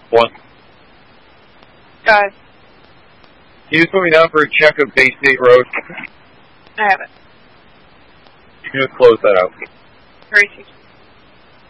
One. Guys. Can you just put me down for a check of Bay State Road? I have it. You can just close that out. 36.